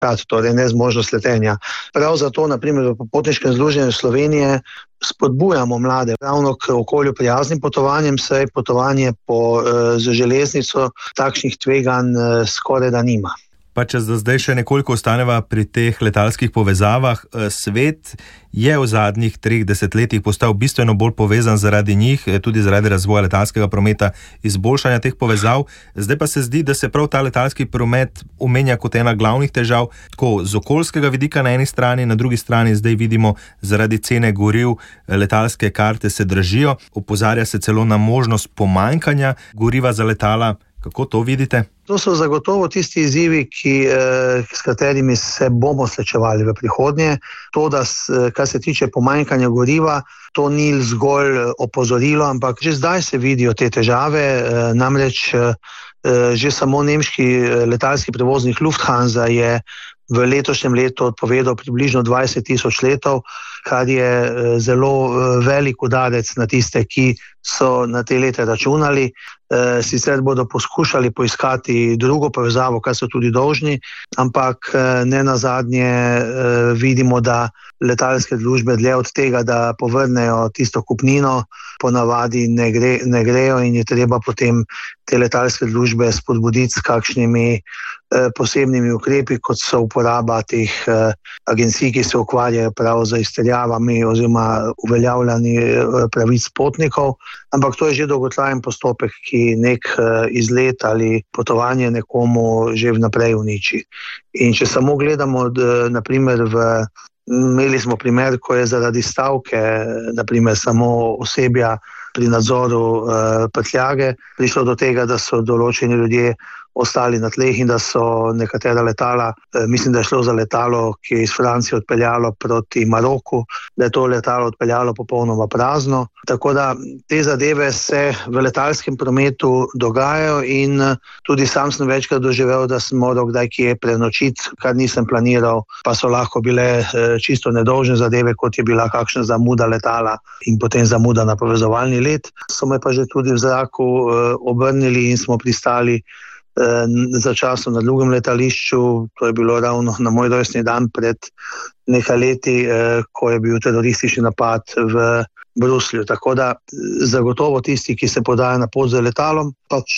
torej nezmožnost letenja. Prav zato, naprimer, v Potniškem združenju Slovenije spodbujamo mlade ravno k okolju prijaznim potovanjem, saj potovanje z železnico takšnih tveganj skoraj da nima. Pa če zdaj še nekoliko ostaneva pri teh letalskih povezavah, svet je v zadnjih 3 desetletjih postal bistveno bolj povezan zaradi njih, tudi zaradi razvoja letalskega prometa, izboljšanja teh povezav. Zdaj pa se zdi, da se prav ta letalski promet omenja kot ena glavnih težav, tako z okoljskega vidika na eni strani, na drugi strani zdaj vidimo, zaradi cene goriv letalske karte se dražijo, opozarja se celo na možnost pomanjkanja goriva za letala. Kako to vidite? To so zagotovo tisti izzivi, s katerimi se bomo srečevali v prihodnje. To, da kar se tiče pomanjkanja goriva, to ni zgolj opozorilo, ampak že zdaj se vidijo te težave, namreč že samo nemški letalski prevoznik Lufthansa je v letošnjem letu odpovedal približno 20,000 letov, kar je zelo velik udarec na tiste, ki so na te lete računali. Sicer bodo poskušali poiskati drugo povezavo, kar so tudi dolžni, ampak ne nazadnje vidimo, da letalske družbe dlje od tega, da povrnejo tisto kupnino, ponavadi ne grejo in je treba potem te letalske družbe spodbuditi s kakšnimi posebnimi ukrepi, kot so uporaba teh agencij, ki se ukvarjajo prav z izterjavami oziroma uveljavljanjem pravic potnikov. Ampak to je že dolgotrajen postopek, ki nek izlet ali potovanje nekomu že vnaprej uniči. In če samo gledamo, naprimer imeli smo primer, ko je zaradi stavke, naprimer samo osebja pri nadzoru prtljage, prišlo do tega, da so določeni ljudje ostali na tleh in da so nekatera letala, mislim, da je šlo za letalo, ki je iz Francije odpeljalo proti Maroku, da je to letalo odpeljalo popolnoma prazno. Tako da te zadeve se v letalskem prometu dogajajo in tudi sam sem večkrat doživel, da sem moral kdaj kje prenočiti, kar nisem planiral, pa so lahko bile čisto nedolžne zadeve, kot je bila kakšna zamuda letala in potem zamuda na povezovalni let. So me pa že tudi v zraku obrnili in smo pristali začasno na drugem letališču. To je bilo ravno na moj rojstni dan pred nekaj leti, ko je bil teroristični napad v Bruslju. Tako da zagotovo tisti, ki se podaja na pot z letalom, pač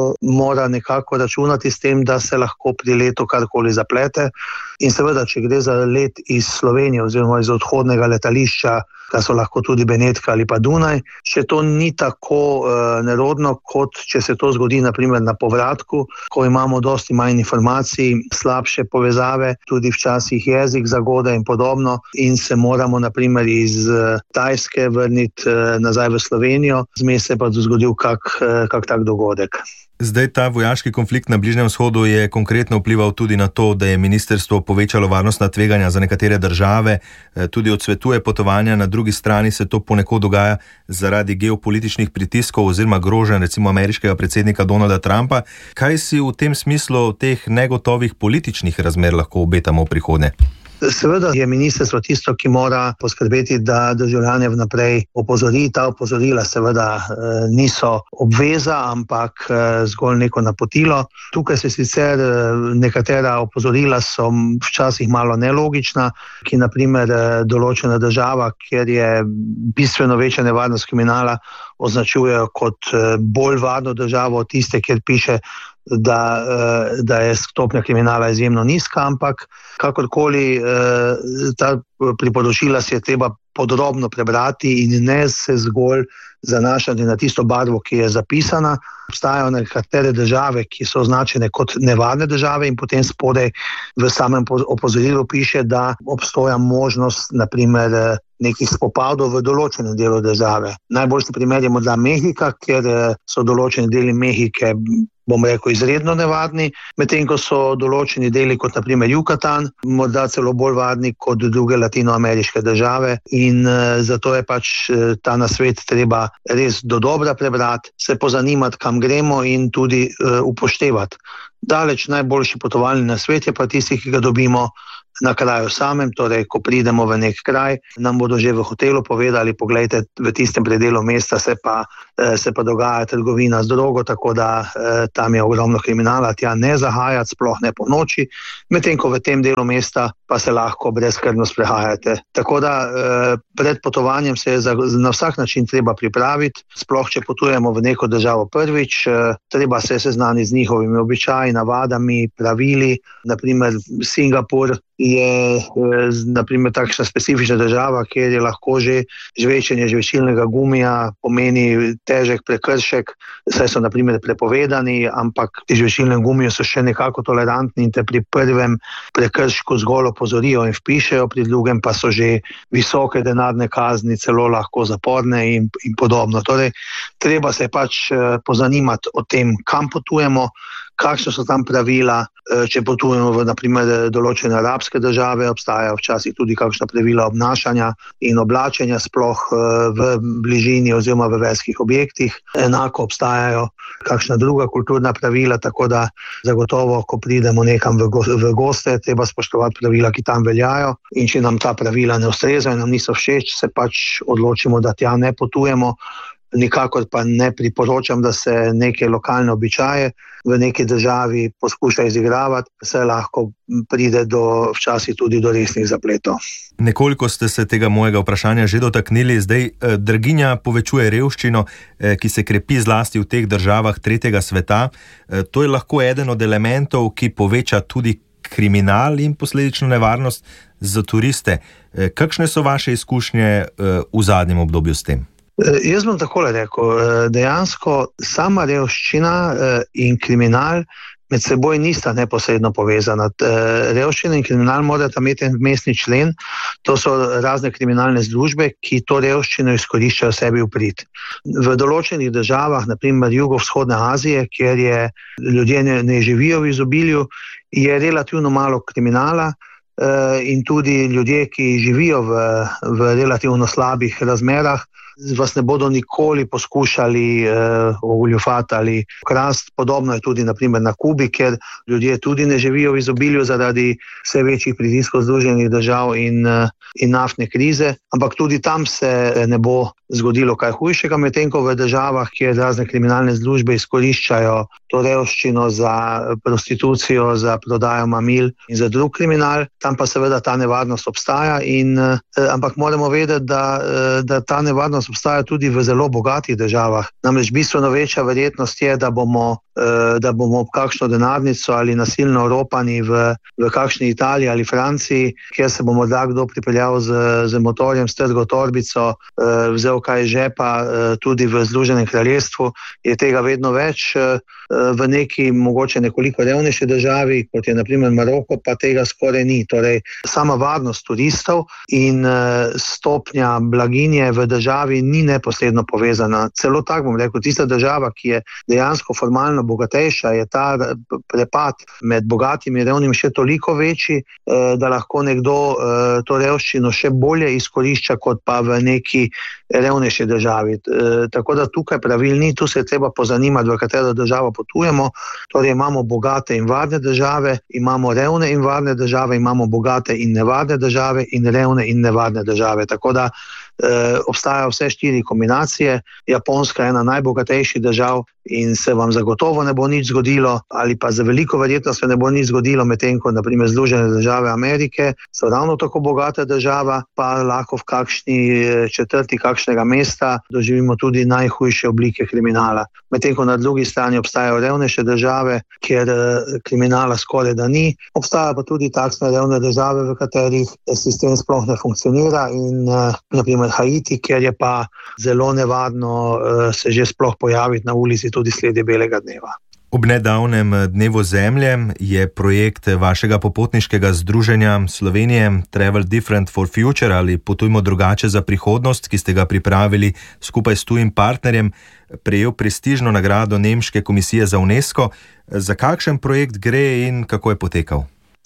mora nekako računati s tem, da se lahko pri letu karkoli zaplete. In seveda, če gre za let iz Slovenije oziroma iz odhodnega letališča, kar so lahko tudi Benetka ali pa Dunaj, če to ni tako nerodno, kot če se to zgodi naprimer na povratku, ko imamo dosti manj informacij, slabše povezave, tudi včasih jezik zagode in podobno in se moramo naprimer iz Tajske vrniti nazaj v Slovenijo, zmes se pa zgodil kak tak dogodek. Zdaj ta vojaški konflikt na Bližnjem vzhodu je konkretno vplival tudi na to, da je ministrstvo povečalo varnostna tveganja za nekatere države, tudi odsvetuje potovanja, na drugi strani se to ponekod dogaja zaradi geopolitičnih pritiskov oziroma groženj recimo ameriškega predsednika Donalda Trumpa. Kaj si v tem smislu teh negotovih političnih razmer lahko obetamo v prihodnje? Seveda je ministrstvo tisto, ki mora poskrbeti, da državljane vnaprej opozori. Ta opozorila seveda niso obveza, ampak zgolj neko napotilo. Tukaj se sicer nekatera opozorila so včasih malo nelogična, ki naprimer določena država, kjer je bistveno večja nevarnost kriminala, označujejo kot bolj varno državo od tiste, kjer piše, da je stopnja kriminala izjemno nizka, ampak kakorkoli ta priporočila si je treba podrobno prebrati in ne se zgolj zanašati na tisto barvo, ki je zapisana. Obstajajo nekatere države, ki so označene kot nevarne države in potem spodaj v samem opozorilu piše, da obstoja možnost naprimer nekih spopadov v določenem delu države. Najboljši primer je morda Mehika, kjer so določeni deli Mehike, bom rekel, izredno nevarni, medtem ko so določeni deli, kot naprimer Yucatan, morda celo bolj varni kot druge latinoameriške države in zato je pač ta nasvet treba res dodobra prebrati, se pozanimati, kam gremo in tudi upoštevati, Daleč najboljši potovalni nasvet je pa tisti, ki ga dobimo na kraju samem, torej ko pridemo v nek kraj, nam bodo že v hotelu povedali, poglejte, v tistem predelu mesta se pa dogaja trgovina z drogo, tako da tam je ogromno kriminala, tja ne zahajati, sploh ne po noči, medtem ko v tem delu mesta pa se lahko brezskrbno sprehajate. Tako da pred potovanjem se je na vsak način treba pripraviti, sploh če potujemo v neko državo prvič, treba se seznaniti z njihovimi običaji, navadami, pravili. Naprimer Singapur je naprimer takšna specifična država, kjer je lahko že žvečenje žvečilnega gumija pomeni težek prekršek, saj so naprimer prepovedani, ampak ti žvečilnem gumiju so še nekako tolerantni in te pri prvem prekršku zgolj opozorijo in vpišejo, pri drugem pa so že visoke denarne kazni, celo lahko zaporne in podobno. Torej, treba se pač pozanimati o tem, kam potujemo, kakšne so tam pravila, če potujemo v naprimer določene arabske države, obstajajo včasih tudi kakšna pravila obnašanja in oblačenja sploh v bližini oziroma v verskih objektih. Enako obstajajo kakšna druga kulturna pravila, tako da zagotovo, ko pridemo nekam v goste, treba spoštovati pravila, ki tam veljajo, in če nam ta pravila ne ustrezajo in nam niso všeč, se pač odločimo, da tja ne potujemo. Nikakor pa ne priporočam, da se neke lokalne običaje v neki državi poskuša izigravati, se lahko pride včasih tudi do resnih zapletov. Nekoliko ste se tega mojega vprašanja že dotaknili. Zdaj, draginja povečuje revščino, ki se krepi zlasti v teh državah tretjega sveta. To je lahko eden od elementov, ki poveča tudi kriminal in posledično nevarnost za turiste. Kakšne so vaše izkušnje v zadnjem obdobju s tem? Jaz bom takole rekel, dejansko sama revščina in kriminal med seboj nista neposredno povezana. Revščina in kriminal morata imeti en vmesni člen, to so razne kriminalne združbe, ki to revščino izkoriščajo sebi v prid. V določenih državah, naprimer jugovzhodne Azije, kjer ljudje ne živijo v izobilju, je relativno malo kriminala, in tudi ljudje, ki živijo v relativno slabih razmerah, vas ne bodo nikoli poskušali ogoljufati ali krasti. Podobno je tudi naprimer na Kubi, kjer ljudje tudi ne živijo v izobilju zaradi vse večjih pritiskov Združenih držav in naftne krize, ampak tudi tam se ne bo zgodilo kaj hujšega, medtem ko v državah, kjer razne kriminalne združbe izkoriščajo to revščino za prostitucijo, za prodajo mamil in za drug kriminal, tam pa seveda ta nevarnost obstaja, ampak moramo vedeti, da ta nevarnost obstaja tudi v zelo bogatih državah. Namreč bistveno večja verjetnost je, da bomo ob kakšno denarnico ali nasilno oropani v kakšni Italiji ali Franciji, kjer se bo morda kdo pripeljal z motorjem, strgal torbico, vzel kaj iz žepa, tudi v Združenem kraljestvu je tega vedno več. V neki mogoče nekoliko revnejši državi, kot je naprimer Maroko, pa tega skoraj ni. Torej, sama varnost turistov in stopnja blaginje v državi ni neposredno povezana. Celo tako bom rekel, tista država, ki je dejansko formalno bogatejša, je ta prepad med bogatimi in revnimi še toliko večji, da lahko nekdo to revščino še bolje izkorišča, kot pa v neki revnejši državi. Tako da tukaj pravil ni, tu se je treba pozanimati, v katero državo potujemo. Torej imamo bogate in varne države, imamo revne in varne države, imamo bogate in nevarne države in revne in nevarne države. Tako da obstajajo vse 4 kombinacije. Japonska je ena najbogatejših držav in se vam zagotovo ne bo nič zgodilo, ali pa za veliko verjetnost se ne bo nič zgodilo, medtem ko naprimer Združene države Amerike so ravno tako bogata država, pa lahko v kakšni četrti kakšnega mesta doživimo tudi najhujše oblike kriminala. Medtem ko na drugi strani obstajajo revnejše države, kjer kriminala skoraj da ni. Obstajajo pa tudi takšne revne države, v katerih sistem sploh ne funkcionira, in naprimer Haiti, kjer je pa zelo nevarno se že sploh pojaviti na ulici tudi sredi belega dneva. Ob nedavnem dnevu Zemlje je projekt vašega popotniškega združenja Slovenije Travel Different for Future ali Potujmo drugače za prihodnost, ki ste ga pripravili skupaj s tujim partnerjem, prejel prestižno nagrado Nemške komisije za UNESCO. Za kakšen projekt gre in kako je potekal?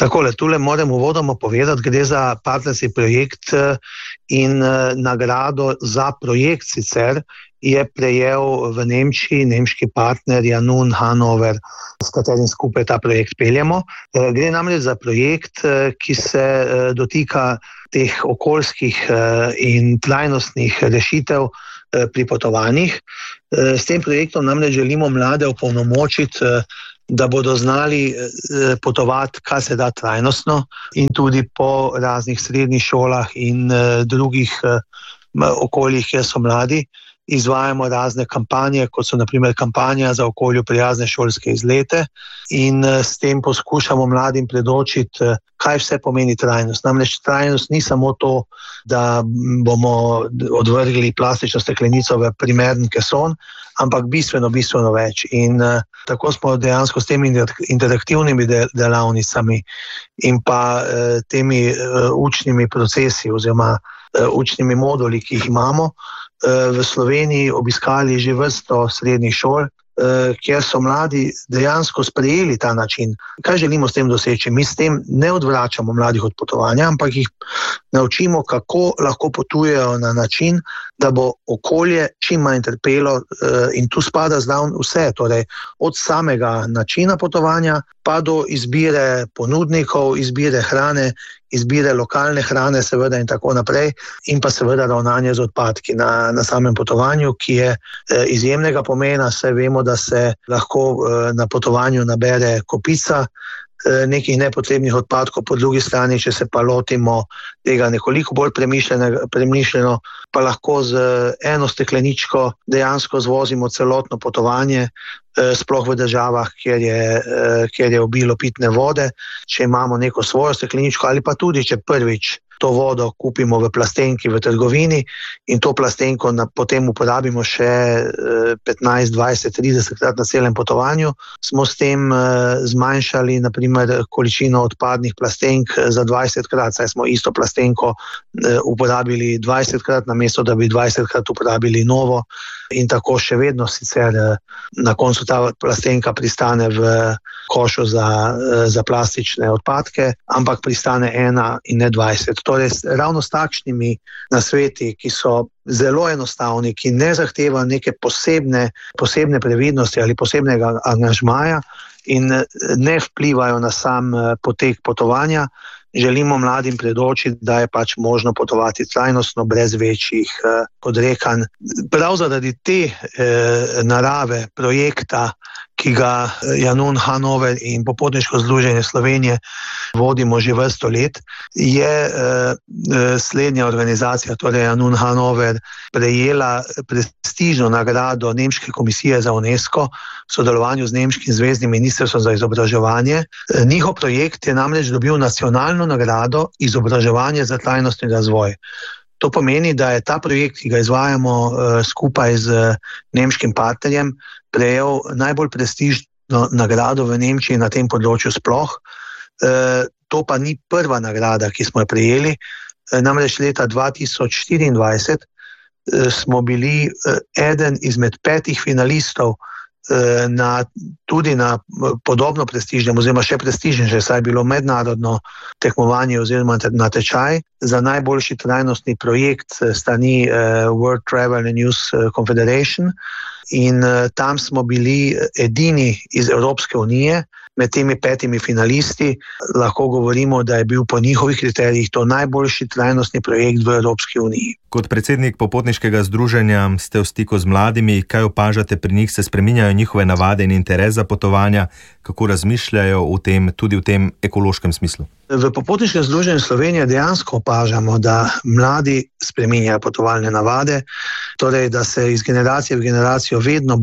Takole, tule moram uvodoma povedati, gre za partnerski projekt in nagrado za projekt sicer je prejel v Nemčiji nemški partner Janun Hannover, s katerim skupaj ta projekt peljemo. Gre namreč za projekt, ki se dotika teh okoljskih in trajnostnih rešitev pri potovanjih. S tem projektom namreč želimo mlade opolnomočiti, da bodo znali potovati, kar se da trajnostno, in tudi po raznih srednjih šolah in drugih okoljih, kjer so mladi. Izvajamo razne kampanje, kot so naprimer kampanja za okolju prijazne šolske izlete, in s tem poskušamo mladim predočiti, kaj vse pomeni trajnost. Namreč trajnost ni samo to, da bomo odvrgli plastično steklenico v primeren keson, ampak bistveno več. In tako smo dejansko s temi interaktivnimi delavnicami in pa temi učnimi procesi oziroma učnimi moduli, ki jih imamo, v Sloveniji obiskali že vrsto srednjih šol, kjer so mladi dejansko sprejeli ta način. Kaj želimo s tem doseči? Mi s tem ne odvračamo mladih od potovanja, ampak jih naučimo, kako lahko potujejo na način, da bo okolje čim manj trpelo, in tu spada zraven vse, torej od samega načina potovanja pa do izbire ponudnikov, izbire hrane, izbire lokalne hrane seveda in tako naprej, in pa seveda ravnanje z odpadki na samem potovanju, ki je izjemnega pomena. Saj vemo, da se lahko na potovanju nabere kopica nekih nepotrebnih odpadkov, po drugi strani, če se pa lotimo tega nekoliko bolj premišljeno, pa lahko z eno stekleničko dejansko zvozimo celotno potovanje, sploh v državah, kjer je obilo pitne vode. Če imamo neko svojo stekleničko ali pa tudi, če prvič to vodo kupimo v plastenki v trgovini in to plastenko potem uporabimo še 15, 20, 30 krat na celem potovanju, smo s tem zmanjšali naprimer količino odpadnih plastenk za 20 krat, saj smo isto plastenko uporabili 20 krat, namesto da bi 20 krat uporabili novo, in tako še vedno sicer na koncu ta plastenka pristane v košu za plastične odpadke, ampak pristane 1 in ne 20. Torej, ravno s takšnimi nasveti, ki so zelo enostavni, ki ne zahtevajo neke posebne previdnosti ali posebnega angažmaja in ne vplivajo na sam potek potovanja, želimo mladim predočiti, da je pač možno potovati trajnostno, brez večjih odrekanj. Prav zaradi te narave projekta, ki ga Janun Hannover in Popotniško združenje Slovenije vodimo že vrsto let, je slednja organizacija, torej Janun Hannover, prejela prestižno nagrado Nemške komisije za UNESCO v sodelovanju z Nemškim zveznim ministrstvom za izobraževanje. Njihov projekt je namreč dobil nacionalno nagrado izobraževanje za trajnostni razvoj. To pomeni, da je ta projekt, ki ga izvajamo skupaj z nemškim partnerjem, prejel najbolj prestižno nagrado v Nemčiji na tem področju sploh. To pa ni prva nagrada, ki smo jo prejeli. Namreč leta 2024 smo bili eden izmed 5 finalistov tudi na podobno prestižnem oziroma še prestižnejše, saj je bilo mednarodno tekmovanje oziroma natečaj za najboljši trajnostni projekt strani World Travel and News Confederation, in tam smo bili edini iz Evropske unije. Med temi 5 finalisti lahko govorimo, da je bil po njihovih kriterijih to najboljši trajnostni projekt v Evropski uniji. Kot predsednik Popotniškega združenja ste v stiku z mladimi. Kaj opažate pri njih? Se spreminjajo njihove navade in interes za potovanja? Kako razmišljajo tudi v tem ekološkem smislu? V Popotniškem združenju Slovenije dejansko opažamo, da mladi spreminjajo potovalne navade, torej da se iz generacije v generacijo vedno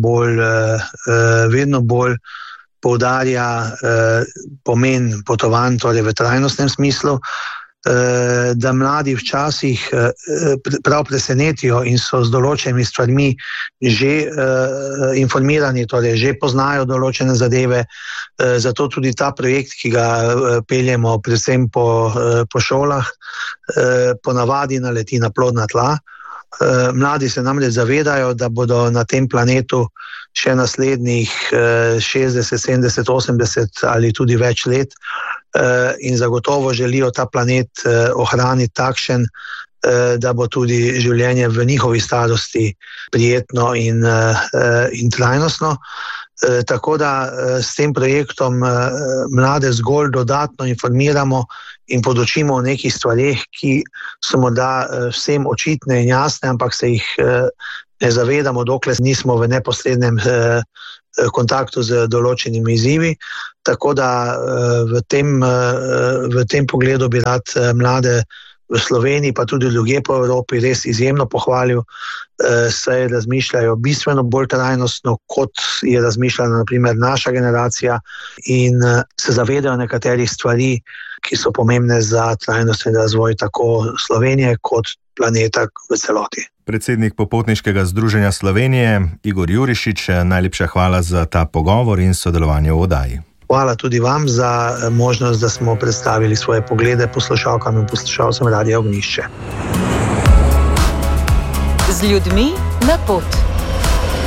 bolj poudarja pomen potovanj, torej v trajnostnem smislu, da mladi včasih prav presenetijo in so z določenimi stvarmi že informirani, torej že poznajo določene zadeve. Zato tudi ta projekt, ki ga peljemo predvsem po šolah, ponavadi naleti na plodna tla. Mladi se namreč zavedajo, da bodo na tem planetu še naslednjih 60, 70, 80 ali tudi več let in zagotovo želijo ta planet ohraniti takšen, da bo tudi življenje v njihovi starosti prijetno in trajnostno. Tako da s tem projektom mlade zgolj dodatno informiramo in podučimo o nekih stvareh, ki so morda vsem očitne in jasne, ampak se jih ne zavedamo, dokler nismo v neposrednem kontaktu z določenimi izzivi. Tako da v tem pogledu bi rad mlade v Sloveniji, pa tudi drugje po Evropi res izjemno pohvalil, saj razmišljajo bistveno bolj trajnostno, kot je razmišljala na primer naša generacija in se zavedajo nekaterih stvari, ki so pomembne za trajnostni razvoj tako Slovenije kot planeta v celoti. Predsednik Popotniškega združenja Slovenije Igor Jurišič, najlepša hvala za ta pogovor in sodelovanje v oddaji. Hvala tudi vam za možnost, da smo predstavili svoje poglede poslušalkam in poslušalcem Radia Ognjišče. Z ljudmi na pot.